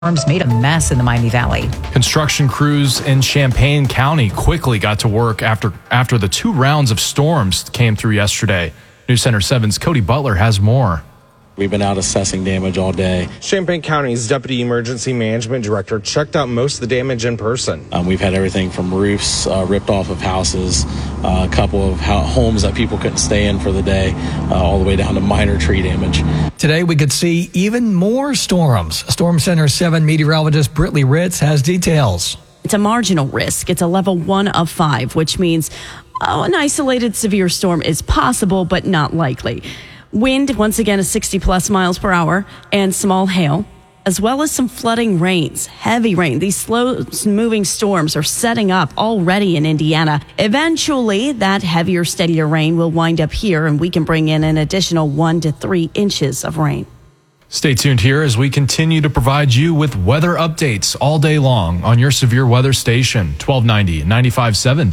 Storms made a mess in the Miami Valley. Construction crews in Champaign County quickly got to work after the 2 rounds of storms came through yesterday. News Center 7's Cody Butler has more. We've been out assessing damage all day. Champaign County's Deputy Emergency Management Director checked out most of the damage in person. We've had everything from roofs ripped off of houses, a couple of homes that people couldn't stay in for the day, all the way down to minor tree damage. Today we could see even more storms. Storm Center 7 meteorologist Britley Ritz has details. It's a marginal risk. It's a level 1 of 5, which means an isolated severe storm is possible but not likely. Wind, once again, is 60-plus miles per hour, and small hail, as well as some flooding rains, heavy rain. These slow-moving storms are setting up already in Indiana. Eventually, that heavier, steadier rain will wind up here, and we can bring in an additional 1 to 3 inches of rain. Stay tuned here as we continue to provide you with weather updates all day long on your severe weather station, 1290 and 95.7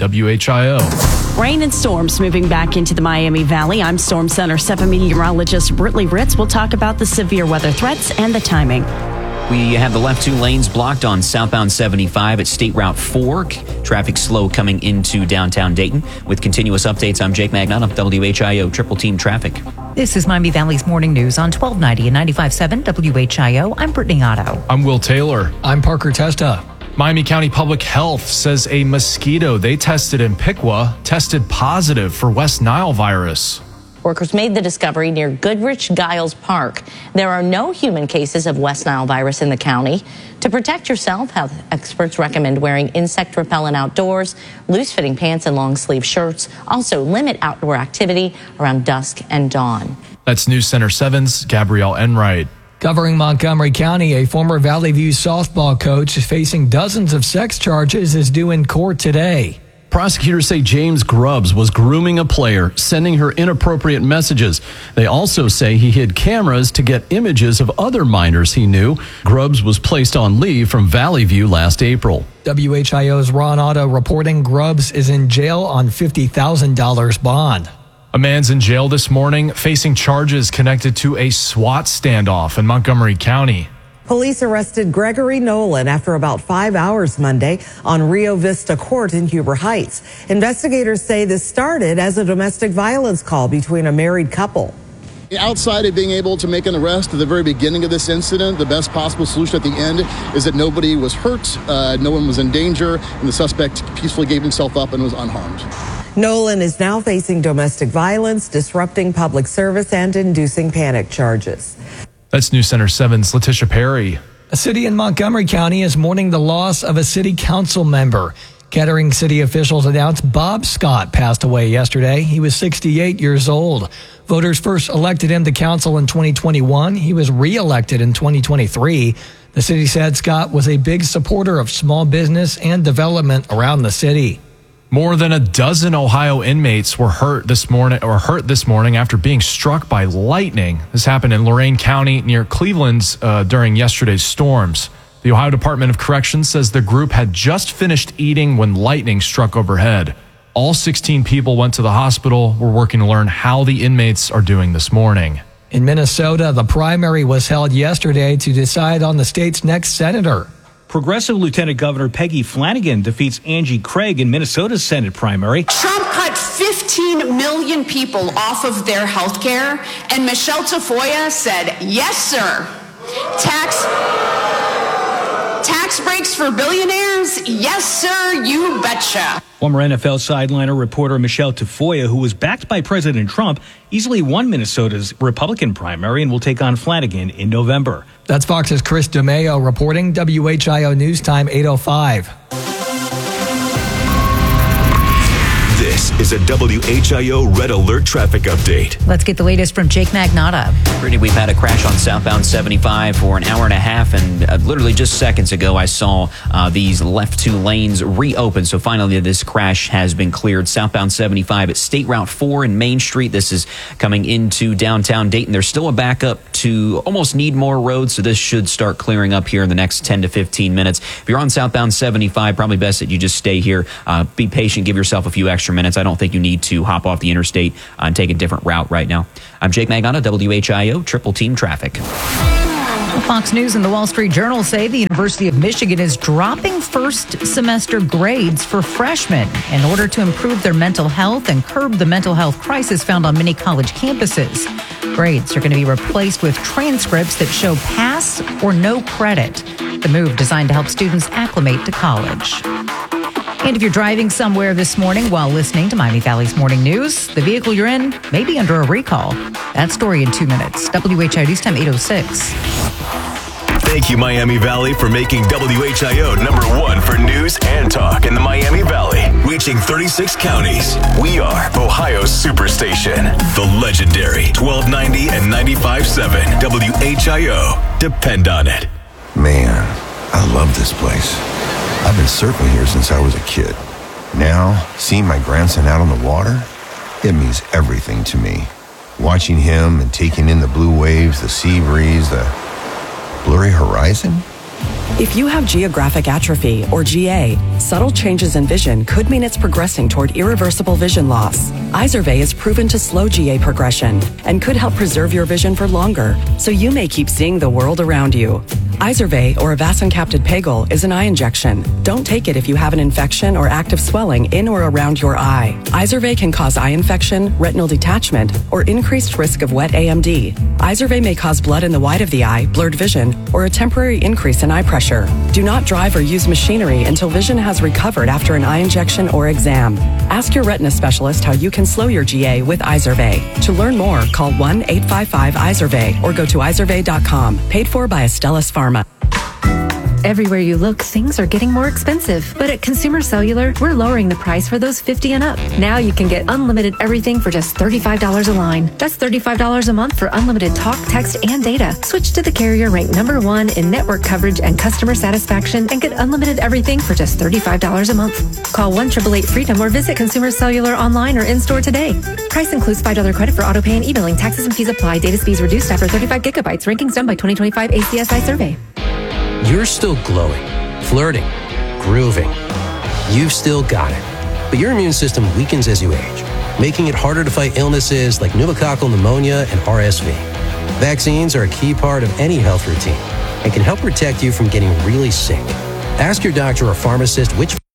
WHIO. Rain and storms moving back into the Miami Valley. I'm Storm Center 7 meteorologist Britley Ritz. We'll talk about the severe weather threats and the timing. We have the left 2 lanes blocked on southbound 75 at State Route 4. Traffic slow coming into downtown Dayton. With continuous updates, I'm Jake Magnon of WHIO Triple Team Traffic. This is Miami Valley's Morning News on 1290 and 95.7 WHIO. I'm Brittany Otto. I'm Will Taylor. I'm Parker Testa. Miami County Public Health says a mosquito they tested in Piqua tested positive for West Nile virus. Workers made the discovery near Goodrich Giles Park. There are no human cases of West Nile virus in the county. To protect yourself, health experts recommend wearing insect repellent outdoors, loose-fitting pants and long-sleeve shirts. Also, limit outdoor activity around dusk and dawn. That's News Center 7's Gabrielle Enright. Covering Montgomery County, a former Valley View softball coach facing dozens of sex charges is due in court today. Prosecutors say James Grubbs was grooming a player, sending her inappropriate messages. They also say he hid cameras to get images of other minors he knew. Grubbs was placed on leave from Valley View last April. WHIO's Ron Otto reporting Grubbs is in jail on $50,000 bond. A man's in jail this morning facing charges connected to a SWAT standoff in Montgomery County. Police arrested Gregory Nolan after about 5 hours Monday on Rio Vista Court in Huber Heights. Investigators say this started as a domestic violence call between a married couple. Outside of being able to make an arrest at the very beginning of this incident, the best possible solution at the end is that nobody was hurt, no one was in danger, and the suspect peacefully gave himself up and was unharmed. Nolan is now facing domestic violence, disrupting public service, and inducing panic charges. That's News Center 7's Letitia Perry. A city in Montgomery County is mourning the loss of a city council member. Kettering city officials announced Bob Scott passed away yesterday. He was 68 years old. Voters first elected him to council in 2021. He was re-elected in 2023. The city said Scott was a big supporter of small business and development around the city. More than a dozen Ohio inmates were hurt this morning after being struck by lightning. This happened in Lorain County near Cleveland during yesterday's storms. The Ohio Department of Corrections says the group had just finished eating when lightning struck overhead. All 16 people went to the hospital. We're working to learn how the inmates are doing this morning. In Minnesota, the primary was held yesterday to decide on the state's next senator. Progressive Lieutenant Governor Peggy Flanagan defeats Angie Craig in Minnesota's Senate primary. Trump cut 15 million people off of their health care, and Michelle Tafoya said, yes, sir. Tax breaks for billionaires? Yes, sir, you betcha. Former NFL sideliner reporter Michelle Tafoya, who was backed by President Trump, easily won Minnesota's Republican primary and will take on Flanagan in November. That's Fox's Chris DeMeo reporting. WHIO News Time 8:05. This is a WHIO Red Alert traffic update. Let's get the latest from Jake Magnotta. Brittany, we've had a crash on southbound 75 for an hour and a half, and literally just seconds ago I saw these left 2 lanes reopen. So finally this crash has been cleared. Southbound 75 at State Route 4 and Main Street. This is coming into downtown Dayton. There's still a backup to almost Needmore Road, so this should start clearing up here in the next 10 to 15 minutes. If you're on southbound 75, probably best that you just stay here. Be patient, give yourself a few extra minutes. I don't think you need to hop off the interstate and take a different route right now. I'm Jake Magnotta, WHIO Triple Team Traffic. Fox News and the Wall Street Journal say the University of Michigan is dropping first semester grades for freshmen in order to improve their mental health and curb the mental health crisis found on many college campuses. Grades are going to be replaced with transcripts that show pass or no credit. The move designed to help students acclimate to college. And if you're driving somewhere this morning while listening to Miami Valley's Morning News, the vehicle you're in may be under a recall. That story in 2 minutes. WHIO News Time 8:06. Thank you, Miami Valley, for making WHIO #1 for news and talk in the Miami Valley. Reaching 36 counties. We are Ohio's Superstation. The legendary 1290 and 95.7 WHIO. Depend on it. Man, I love this place. I've been surfing here since I was a kid. Now, seeing my grandson out on the water, it means everything to me. Watching him and taking in the blue waves, the sea breeze, the blurry horizon. If you have geographic atrophy, or GA, subtle changes in vision could mean it's progressing toward irreversible vision loss. Izervay is proven to slow GA progression and could help preserve your vision for longer, so you may keep seeing the world around you. Izervay, or avacincaptad pegol, is an eye injection. Don't take it if you have an infection or active swelling in or around your eye. Izervay can cause eye infection, retinal detachment, or increased risk of wet AMD. Izervay may cause blood in the white of the eye, blurred vision, or a temporary increase in eye pressure. Do not drive or use machinery until vision has recovered after an eye injection or exam. Ask your retina specialist how you can slow your GA with Izervay. To learn more, call 1-855-IZERVAY or go to izervay.com. Paid for by Astellas Pharma. Everywhere you look, things are getting more expensive. But at Consumer Cellular, we're lowering the price for those 50 and up. Now you can get unlimited everything for just $35 a line. That's $35 a month for unlimited talk, text, and data. Switch to the carrier ranked #1 in network coverage and customer satisfaction and get unlimited everything for just $35 a month. Call 1-888-FREEDOM or visit Consumer Cellular online or in-store today. Price includes $5 credit for auto pay and e-billing. Taxes and fees apply. Data speeds reduced after 35 gigabytes. Rankings done by 2025 ACSI survey. You're still glowing, flirting, grooving. You've still got it. But your immune system weakens as you age, making it harder to fight illnesses like pneumococcal pneumonia and RSV. Vaccines are a key part of any health routine and can help protect you from getting really sick. Ask your doctor or pharmacist which